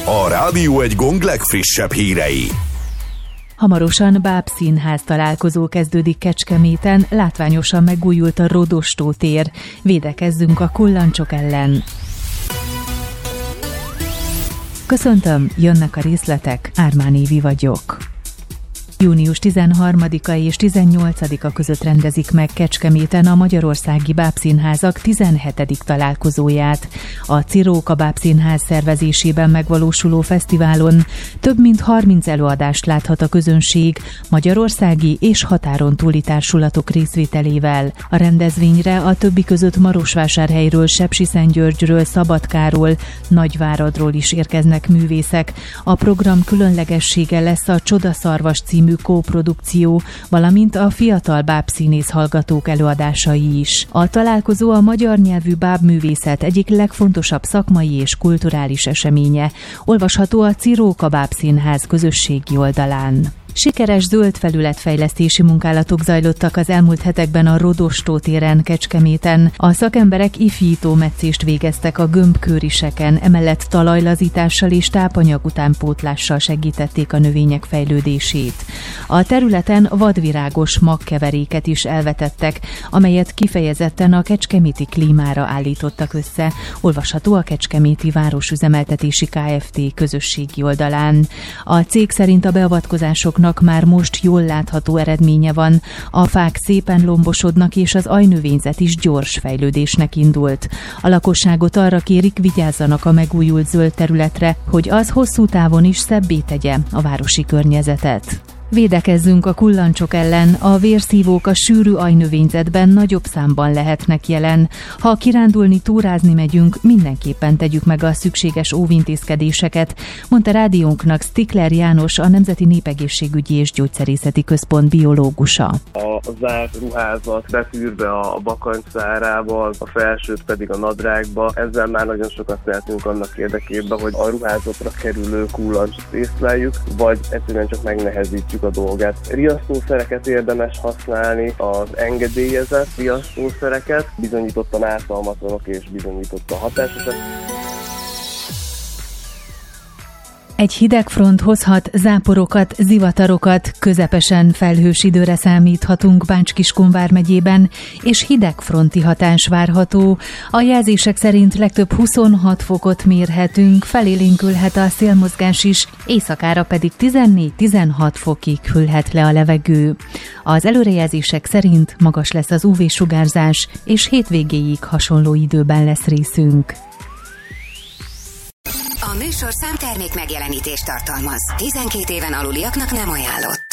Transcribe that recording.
A Rádió Egy Gong legfrissebb hírei. Hamarosan bábszínház találkozó kezdődik Kecskeméten, látványosan megújult a Rodostó tér. Védekezzünk a kullancsok ellen. Köszöntöm, jönnek a részletek, Ármán Évi vagyok. Június 13-a és 18-a között rendezik meg Kecskeméten a magyarországi bábszínházak 17. találkozóját. A Ciróka Bábszínház szervezésében megvalósuló fesztiválon több mint 30 előadást láthat a közönség magyarországi és határon túli társulatok részvételével. A rendezvényre a többi között Marosvásárhelyről, Sepsiszentgyörgyről, Szabadkáról, Nagyváradról is érkeznek művészek. A program különlegessége lesz a Csodaszarvas című kóprodukció, valamint a fiatal bábszínész hallgatók előadásai is. A találkozó a magyar nyelvű bábművészet egyik legfontosabb szakmai és kulturális eseménye. Olvasható a Ciróka Bábszínház közösségi oldalán. Sikeres zöld felületfejlesztési munkálatok zajlottak az elmúlt hetekben a Rodostó téren Kecskeméten. A szakemberek ifjító metszést végeztek a gömbköriseken, emellett talajlazítással és tápanyag utánpótlással segítették a növények fejlődését. A területen vadvirágos magkeveréket is elvetettek, amelyet kifejezetten a kecskeméti klímára állítottak össze. Olvasható a Kecskeméti Városüzemeltetési Kft. Közösségi oldalán. A cég szerint a beavatkozásoknak már most jól látható eredménye van. A fák szépen lombosodnak, és az ajnövényzet is gyors fejlődésnek indult. A lakosságot arra kérik, vigyázzanak a megújult zöld területre, hogy az hosszú távon is szebbé tegye a városi környezetet. Védekezzünk a kullancsok ellen, a vérszívók a sűrű ajnövényzetben nagyobb számban lehetnek jelen. Ha kirándulni, túrázni megyünk, mindenképpen tegyük meg a szükséges óvintézkedéseket, mondta rádiónknak Stikler János, a Nemzeti Népegészségügyi és Gyógyszerészeti Központ biológusa. A zárt ruházat befűrve a bakancszárába, a felsőt pedig a nadrágba, ezzel már nagyon sokat tehetünk annak érdekében, hogy a ruházatra kerülő kullancsot észleljük, vagy egyszerűen csak megnehezítjük a dolgát. Riasztószereket érdemes használni, az engedélyezett riasztószereket, bizonyítottan ártalmatlanok és bizonyítottan hatásosak. Egy hideg front hozhat záporokat, zivatarokat, közepesen felhős időre számíthatunk Bács-Kiskun vármegyében, és hidegfronti hatás várható. A jelzések szerint legtöbb 26 fokot mérhetünk, felélénkülhet a szélmozgás is, éjszakára pedig 14-16 fokig hűlhet le a levegő. Az előrejelzések szerint magas lesz az UV-sugárzás, és hétvégéig hasonló időben lesz részünk. A műsorszám termék megjelenítést tartalmaz. 12 éven aluliaknak nem ajánlott.